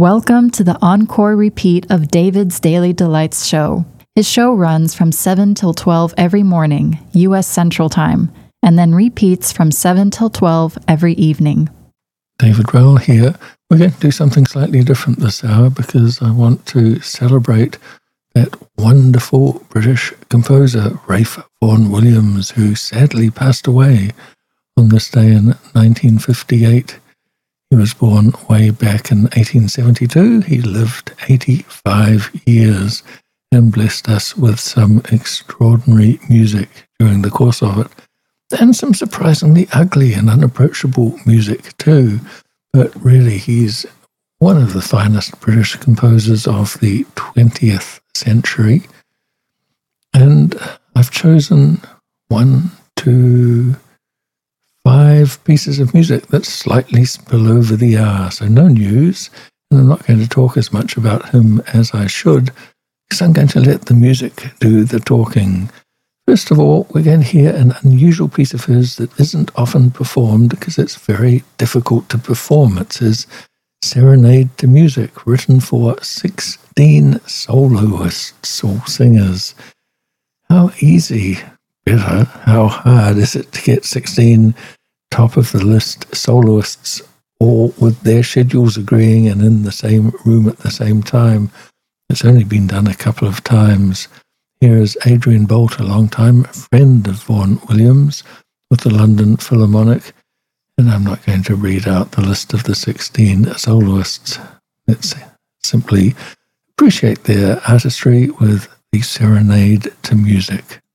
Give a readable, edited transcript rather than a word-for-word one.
Welcome to the encore repeat of David's Daily Delights show. His show runs from 7 till 12 every morning, U.S. Central Time, and then repeats from 7 till 12 every evening. David Rowell here. We're going to do something slightly different this hour because I want to celebrate that wonderful British composer, Ralph Vaughan Williams, who sadly passed away on this day in 1958. He was born way back in 1872. He lived 85 years and blessed us with some extraordinary music during the course of it, and some surprisingly ugly and unapproachable music too. But really, he's one of the finest British composers of the 20th century. And I've chosen 5 pieces of music that slightly spill over the hour. So no news, and I'm not going to talk as much about him as I should, because I'm going to let the music do the talking. First of all, we're going to hear an unusual piece of his that isn't often performed because it's very difficult to perform. It's his Serenade to Music, written for 16 soloists or singers. How easy, better, how hard is it to get 16 top-of-the-list soloists all with their schedules agreeing and in the same room at the same time? It's only been done a couple of times. Here is Adrian Boult, a long-time friend of Vaughan Williams, with the London Philharmonic, and I'm not going to read out the list of the 16 soloists. Let's simply appreciate their artistry with the Serenade to Music.